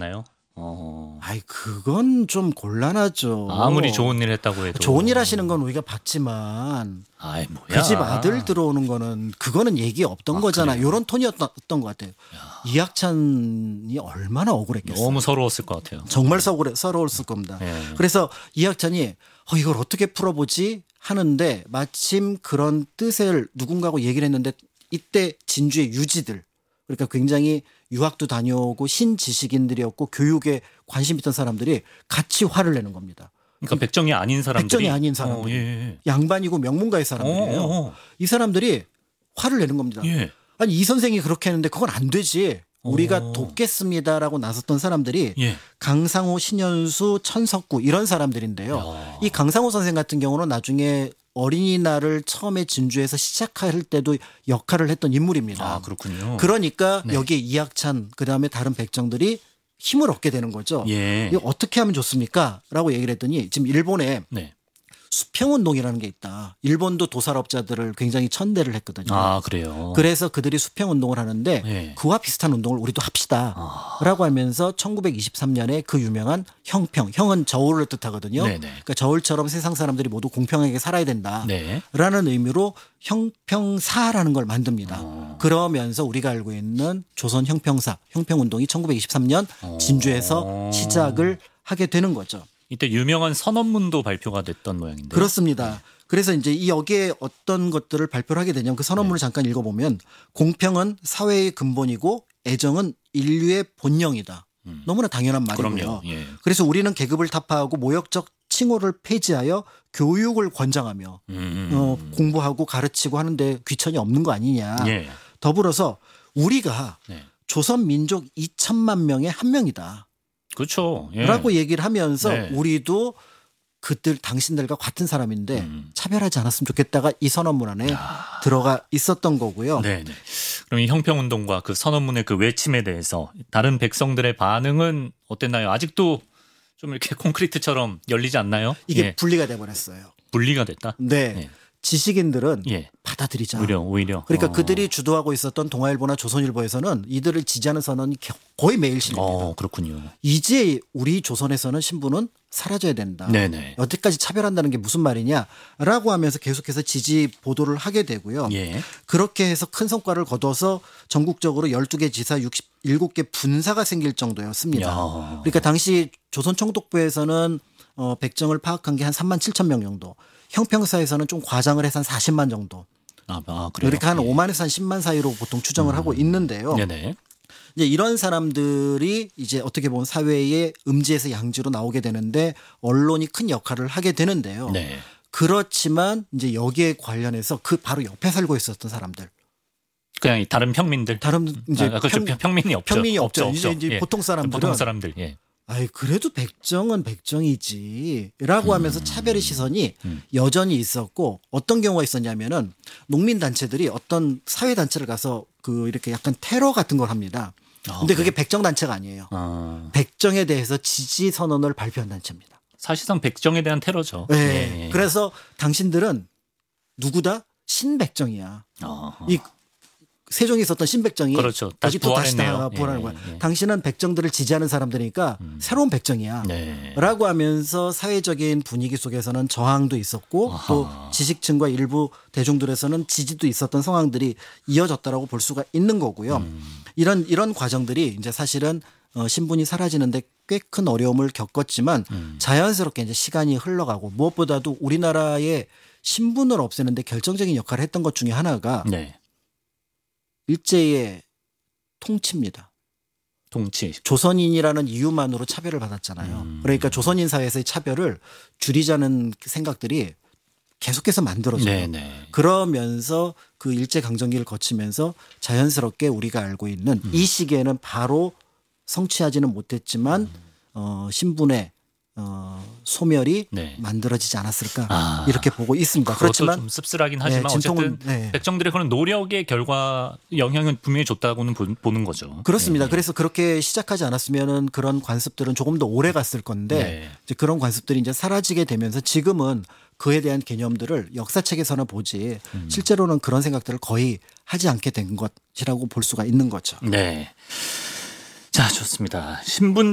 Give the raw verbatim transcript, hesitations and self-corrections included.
않나요? 어. 아이 그건 좀 곤란하죠. 아무리 좋은 일 했다고 해도. 좋은 일 하시는 건 우리가 봤지만 아이 뭐야. 그 집 아들 들어오는 거는 그거는 얘기 없던 아, 거잖아. 그래요? 이런 톤이었던 것 같아요. 야. 이학찬이 얼마나 억울했겠어요. 너무 서러웠을 것 같아요. 정말 서울에 서러웠을 겁니다. 네. 그래서 이학찬이 어, 이걸 어떻게 풀어보지 하는데 마침 그런 뜻을 누군가하고 얘기를 했는데 이때 진주의 유지들 그러니까 굉장히 유학도 다녀오고 신지식인들이었고 교육에 관심 있던 사람들이 같이 화를 내는 겁니다. 그러니까 백정이 아닌 사람들이. 백정이 아닌 사람들. 어, 예, 예. 양반이고 명문가의 사람들이에요. 어, 어, 어. 이 사람들이 화를 내는 겁니다. 예. 아니 이 선생이 그렇게 했는데 그건 안 되지. 우리가 어. 돕겠습니다라고 나섰던 사람들이 예. 강상호, 신현수, 천석구 이런 사람들인데요. 야. 이 강상호 선생 같은 경우는 나중에 어린이날을 처음에 진주에서 시작할 때도 역할을 했던 인물입니다. 아 그렇군요. 그러니까 네. 여기에 이학찬 그다음에 다른 백정들이 힘을 얻게 되는 거죠. 예. 이거 어떻게 하면 좋습니까? 라고 얘기를 했더니 지금 일본에 네. 수평운동이라는 게 있다. 일본도 도살업자들을 굉장히 천대를 했거든요. 아 그래요. 그래서 그들이 수평운동을 하는데 예. 그와 비슷한 운동을 우리도 합시다. 아. 라고 하면서 천구백이십삼 년에 그 유명한 형평, 형은 저울을 뜻하거든요. 네네. 그러니까 저울처럼 세상 사람들이 모두 공평하게 살아야 된다. 네. 라는 의미로 형평사라는 걸 만듭니다. 어. 그러면서 우리가 알고 있는 조선 형평사, 형평운동이 천구백이십삼 년 어. 진주에서 시작을 하게 되는 거죠. 이때 유명한 선언문도 발표가 됐던 모양인데. 그렇습니다. 그래서 이제 이 여기에 어떤 것들을 발표를 하게 되냐면 그 선언문을 네. 잠깐 읽어보면 공평은 사회의 근본이고 애정은 인류의 본령이다. 음. 너무나 당연한 말이고요. 그럼요. 예. 그래서 우리는 계급을 타파하고 모욕적 칭호를 폐지하여 교육을 권장하며 음. 어, 공부하고 가르치고 하는데 귀천이 없는 거 아니냐. 예. 더불어서 우리가 네. 조선 민족 이천만 명의 한 명이다. 그렇죠. 예. 라고 얘기를 하면서 네. 우리도 그들 당신들과 같은 사람인데 음. 차별하지 않았으면 좋겠다가 이 선언문 안에 야. 들어가 있었던 거고요. 네, 네. 그럼 이 형평운동과 그 선언문의 그 외침에 대해서 다른 백성들의 반응은 어땠나요? 아직도 좀 이렇게 콘크리트처럼 열리지 않나요? 이게 예. 분리가 돼버렸어요. 분리가 됐다. 네. 예. 지식인들은 예. 받아들이자. 오히려 오히려. 그러니까 어. 그들이 주도하고 있었던 동아일보나 조선일보에서는 이들을 지지하는 선언이 거의 매일 실립니다. 어, 그렇군요. 이제 우리 조선에서는 신부는 사라져야 된다. 네네. 여태까지 차별한다는 게 무슨 말이냐라고 하면서 계속해서 지지 보도를 하게 되고요. 예. 그렇게 해서 큰 성과를 거둬서 전국적으로 열두 개 지사 육십칠 개 분사가 생길 정도였습니다. 야. 그러니까 당시 조선총독부에서는 어, 백정을 파악한 게 한 삼만 칠천 명 정도. 형평사에서는 좀 과장을 해서 한 사십만 정도. 아, 아 그래요. 이렇게 한 예. 오만에서 한 십만 사이로 보통 추정을 음. 하고 있는데요. 네네. 이제 이런 사람들이 이제 어떻게 보면 사회의 음지에서 양지로 나오게 되는데 언론이 큰 역할을 하게 되는데요. 네. 그렇지만 이제 여기에 관련해서 그 바로 옆에 살고 있었던 사람들. 그냥 이 다른 평민들. 다른 이제 아, 그렇죠. 평, 평민이 없죠. 평민이 없죠. 없죠. 이제, 이제 예. 보통 사람들은 보통 사람들. 예. 아이 그래도 백정은 백정이지라고 음. 하면서 차별의 시선이 음. 여전히 있었고 어떤 경우가 있었냐면은 농민 단체들이 어떤 사회 단체를 가서 그 이렇게 약간 테러 같은 걸 합니다. 아, 근데 그게 그래요? 백정 단체가 아니에요. 아, 백정에 대해서 지지 선언을 발표한 단체입니다. 사실상 백정에 대한 테러죠. 네. 예. 그래서 당신들은 누구다? 신백정이야. 아, 이 세종이 있었던 신백정이 그렇죠. 다시 여기 또 다시 부활했네요. 다 부활하는 거야. 예, 예. 당신은 백정들을 지지하는 사람들이니까 음. 새로운 백정이야. 네. 라고 하면서 사회적인 분위기 속에서는 저항도 있었고 아하. 또 지식층과 일부 대중들에서는 지지도 있었던 상황들이 이어졌다라고 볼 수가 있는 거고요. 음. 이런 이런 과정들이 이제 사실은 어, 신분이 사라지는데 꽤 큰 어려움을 겪었지만 음. 자연스럽게 이제 시간이 흘러가고 무엇보다도 우리나라의 신분을 없애는데 결정적인 역할을 했던 것 중에 하나가 네. 일제의 통치입니다. 통치. 조선인이라는 이유만으로 차별을 받았잖아요. 음. 그러니까 조선인 사회에서의 차별을 줄이자는 생각들이 계속해서 만들어져요. 네네. 그러면서 그 일제 강점기를 거치면서 자연스럽게 우리가 알고 있는 음. 이 시기에는 바로 성취하지는 못했지만 음. 어, 신분의 어, 소멸이 네. 만들어지지 않았을까 아. 이렇게 보고 있습니다. 그것도 그렇지만 좀 씁쓸하긴 하지만 네, 진통은, 어쨌든 네. 백정들의 그런 노력의 결과 영향은 분명히 줬다고는 보, 보는 거죠. 그렇습니다. 네. 그래서 그렇게 시작하지 않았으면은 그런 관습들은 조금 더 오래 갔을 건데 네. 이제 그런 관습들이 이제 사라지게 되면서 지금은 그에 대한 개념들을 역사책에서나 보지 음. 실제로는 그런 생각들을 거의 하지 않게 된 것이라고 볼 수가 있는 거죠. 네. 자, 좋습니다. 신분